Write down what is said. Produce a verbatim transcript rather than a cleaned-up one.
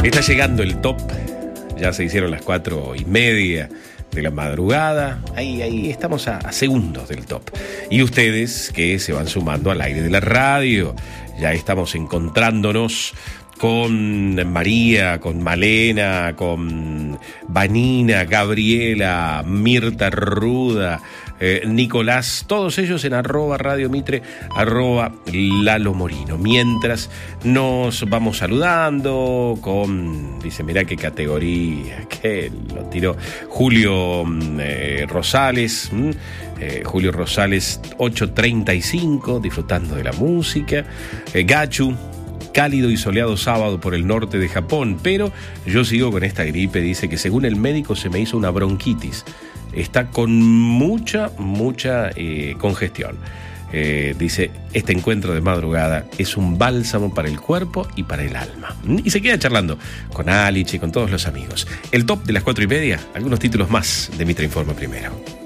Está llegando el top, ya se hicieron las cuatro y media de la madrugada, ahí, ahí estamos a, a segundos del top. Y ustedes que se van sumando al aire de la radio, ya estamos encontrándonos con María, con Malena, con Vanina, Gabriela, Mirta Ruda, eh, Nicolás, todos ellos en arroba Radio Mitre, arroba Lalo Morino. Mientras nos vamos saludando con, dice, mirá qué categoría, que lo tiró Julio eh, Rosales, eh, Julio Rosales ocho treinta y cinco, disfrutando de la música, eh, Gachu, cálido y soleado sábado por el norte de Japón, pero yo sigo con esta gripe, dice que según el médico se me hizo una bronquitis, está con mucha, mucha eh, congestión. Eh, dice, este encuentro de madrugada es un bálsamo para el cuerpo y para el alma. Y se queda charlando con Alich y con todos los amigos. El top de las cuatro y media, algunos títulos más de Mitre Informa primero.